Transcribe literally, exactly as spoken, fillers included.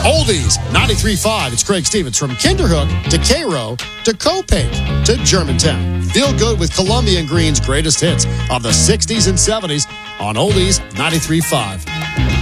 Oldies ninety-three point five. It's Craig Stevens from Kinderhook to Cairo to Copake to Germantown. Feel good with Columbia and Green's greatest hits of the sixties and seventies on Oldies ninety-three point five.